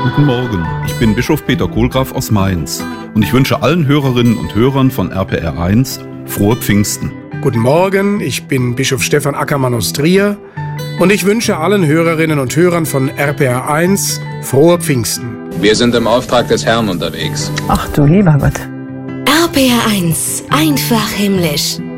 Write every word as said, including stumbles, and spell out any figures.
Guten Morgen, ich bin Bischof Peter Kohlgraf aus Mainz und ich wünsche allen Hörerinnen und Hörern von R P R eins frohe Pfingsten. Guten Morgen, ich bin Bischof Stefan Ackermann aus Trier und ich wünsche allen Hörerinnen und Hörern von R P R eins frohe Pfingsten. Wir sind im Auftrag des Herrn unterwegs. Ach du lieber Gott. R P R eins, einfach himmlisch.